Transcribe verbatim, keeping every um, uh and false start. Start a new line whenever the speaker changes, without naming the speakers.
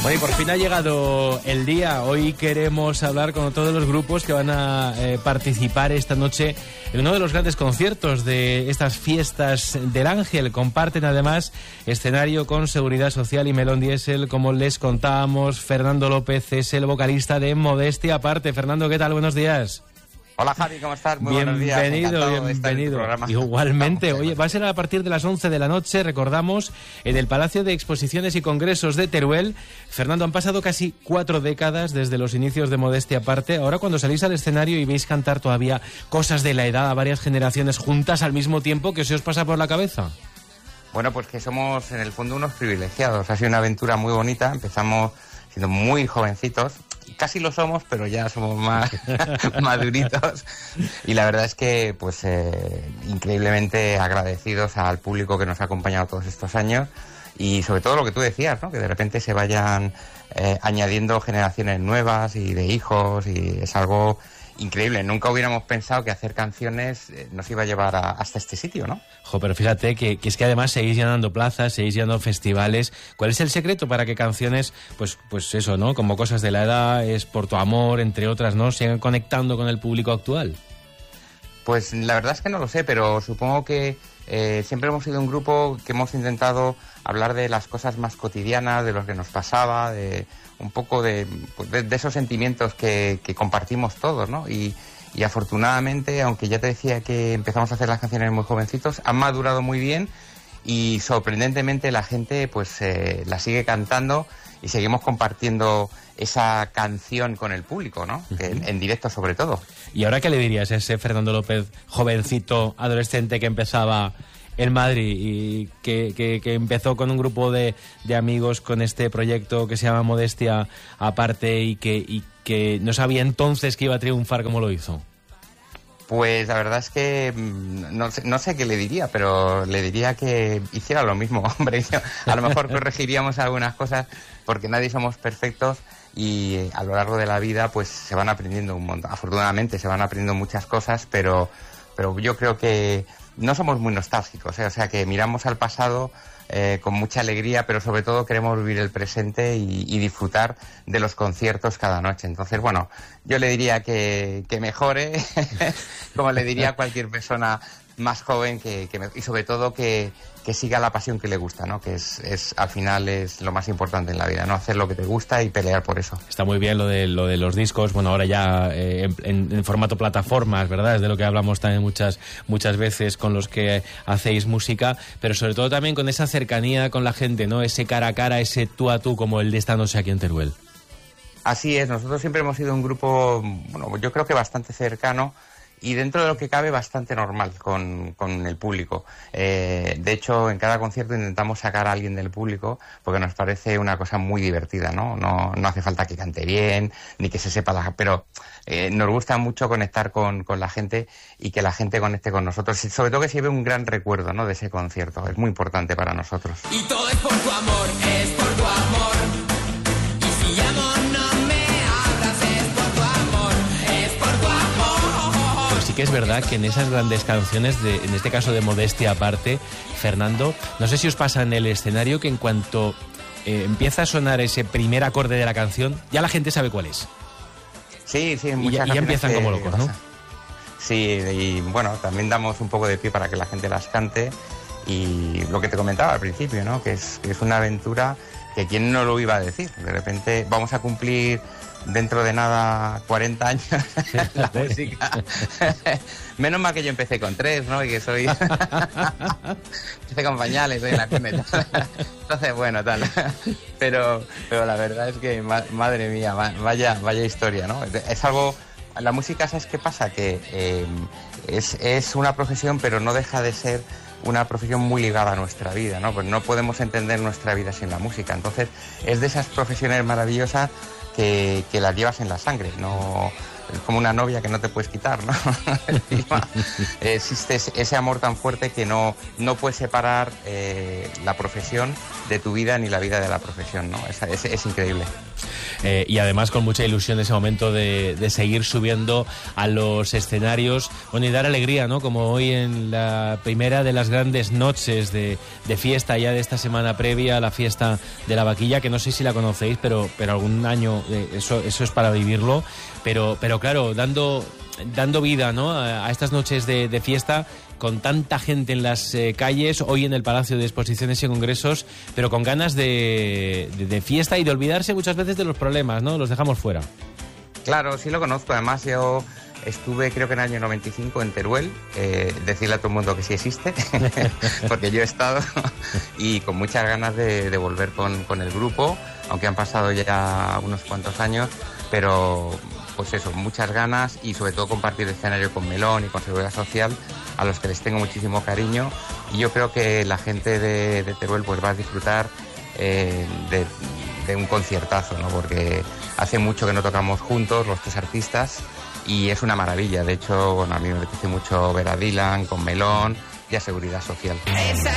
Bueno, y por fin ha llegado el día. Hoy queremos hablar con todos los grupos que van a eh, participar esta noche en uno de los grandes conciertos de estas fiestas del Ángel. Comparten además escenario con Seguridad Social y Melón Diesel, como les contábamos. Fernando López es el vocalista de Modestia Aparte. Fernando, ¿qué tal? Buenos días.
Hola Javi, ¿cómo estás? Muy buenos días.
Bienvenido, bienvenido. Igualmente, oye, va a ser a partir de las once de la noche, recordamos, en el Palacio de Exposiciones y Congresos de Teruel. Fernando, han pasado casi cuatro décadas desde los inicios de Modestia Aparte. Ahora, cuando salís al escenario y veis cantar todavía cosas de la edad a varias generaciones juntas al mismo tiempo, ¿qué se os pasa por la cabeza?
Bueno, pues que somos en el fondo unos privilegiados. Ha sido una aventura muy bonita. Empezamos siendo muy jovencitos. Casi lo somos, pero ya somos más maduritos. Y la verdad es que, pues, eh, increíblemente agradecidos al público que nos ha acompañado todos estos años. Y sobre todo lo que tú decías, ¿no? Que de repente se vayan eh, añadiendo generaciones nuevas y de hijos, y es algo increíble. Nunca hubiéramos pensado que hacer canciones eh, nos iba a llevar a, hasta este sitio, ¿no?
Jo, pero fíjate que, que es que además seguís llenando plazas, seguís llenando festivales. ¿Cuál es el secreto para que canciones, pues, pues eso, ¿no? Como Cosas de la Edad, Es por tu amor, entre otras, ¿no? Sigan conectando con el público actual.
Pues la verdad es que no lo sé, pero supongo que eh, siempre hemos sido un grupo que hemos intentado hablar de las cosas más cotidianas, de lo que nos pasaba, de un poco de, pues de, de esos sentimientos que, que compartimos todos, ¿no? Y, y afortunadamente, aunque ya te decía que empezamos a hacer las canciones muy jovencitos, han madurado muy bien y sorprendentemente la gente pues eh, la sigue cantando y seguimos compartiendo esa canción con el público, ¿no? Uh-huh. Que en, en directo sobre todo.
¿Y ahora qué le dirías a ese Fernando López, jovencito, adolescente que empezaba en Madrid y que, que, que empezó con un grupo de, de amigos con este proyecto que se llama Modestia Aparte y que, y que no sabía entonces que iba a triunfar como lo hizo?
Pues la verdad es que no sé, no sé qué le diría, pero le diría que hiciera lo mismo, hombre. A lo mejor corregiríamos algunas cosas porque nadie somos perfectos y a lo largo de la vida pues se van aprendiendo un montón. Afortunadamente se van aprendiendo muchas cosas, pero, pero yo creo que no somos muy nostálgicos, ¿eh? O sea que miramos al pasado eh, con mucha alegría, pero sobre todo queremos vivir el presente y, y disfrutar de los conciertos cada noche. Entonces, bueno, yo le diría que, que mejore, como le diría a cualquier persona más joven, que, que me, y sobre todo que, que siga la pasión que le gusta, ¿no? Que es, es al final es lo más importante en la vida, ¿no? Hacer lo que te gusta y pelear por eso.
Está muy bien lo de lo de los discos, bueno, ahora ya eh, en, en, en formato plataformas, ¿verdad? Es de lo que hablamos también muchas muchas veces con los que hacéis música, pero sobre todo también con esa cercanía con la gente, ¿no? Ese cara a cara, ese tú a tú como el de esta noche aquí en Teruel.
Así es, nosotros siempre hemos sido un grupo, bueno, yo creo que bastante cercano y dentro de lo que cabe bastante normal con, con el público. Eh, de hecho, en cada concierto intentamos sacar a alguien del público porque nos parece una cosa muy divertida, ¿no? No, no hace falta que cante bien, ni que se sepa la... Pero eh, nos gusta mucho conectar con, con la gente y que la gente conecte con nosotros. Y sobre todo que se lleve un gran recuerdo, ¿no? De ese concierto. Es muy importante para nosotros.
Y todo es por tu amor, es por tu amor. Y si llamo no me abras, es por tu amor, es por tu amor.
Sí que es verdad que en esas grandes canciones, de, en este caso de Modestia Aparte, Fernando, no sé si os pasa en el escenario que en cuanto eh, empieza a sonar ese primer acorde de la canción, ya la gente sabe cuál es.
Sí, sí,
y ya, y ya empiezan como locos, ¿no?
Sí, y bueno, también damos un poco de pie para que la gente las cante y lo que te comentaba al principio, ¿no? Que es, que es una aventura que quién no lo iba a decir. De repente vamos a cumplir dentro de nada cuarenta años la música. Menos mal que yo empecé con tres, ¿no? Y que soy... empecé con pañales, soy en la cuneta. Entonces, bueno, tal. Pero, pero la verdad es que, ma- madre mía, vaya, vaya historia, ¿no? Es algo... La música, ¿sabes qué pasa? Que eh, es, es una profesión, pero no deja de ser una profesión muy ligada a nuestra vida, ¿no? Pues no podemos entender nuestra vida sin la música. Entonces, es de esas profesiones maravillosas que, que las llevas en la sangre, no... Es como una novia que no te puedes quitar, ¿no? Existe ese amor tan fuerte que no, no puedes separar eh, la profesión de tu vida ni la vida de la profesión, ¿no? Es, es, es increíble.
eh, y además con mucha ilusión ese momento de, de seguir subiendo a los escenarios, bueno, y dar alegría, ¿no? Como hoy en la primera de las grandes noches de, de fiesta ya de esta semana previa a la fiesta de la vaquilla, que no sé si la conocéis, pero, pero algún año eh, eso, eso es para vivirlo, pero, pero claro, dando, dando vida, ¿no? a, a estas noches de, de fiesta, con tanta gente en las eh, calles, hoy en el Palacio de Exposiciones y Congresos, pero con ganas de, de, de fiesta y de olvidarse muchas veces de los problemas, ¿no? Los dejamos fuera.
Claro, sí lo conozco. Además, yo estuve, creo que en el año noventa y cinco, en Teruel. Eh, decirle a todo el mundo que sí existe, porque yo he estado y con muchas ganas de, de volver con, con el grupo, aunque han pasado ya unos cuantos años, pero pues eso, muchas ganas y sobre todo compartir el escenario con Melón y con Seguridad Social, a los que les tengo muchísimo cariño, y yo creo que la gente de, de Teruel pues va a disfrutar eh, de, de un conciertazo, ¿no? Porque hace mucho que no tocamos juntos los tres artistas y es una maravilla. De hecho, bueno, a mí me apetece mucho ver a Dylan con Melón y a Seguridad Social.
Esa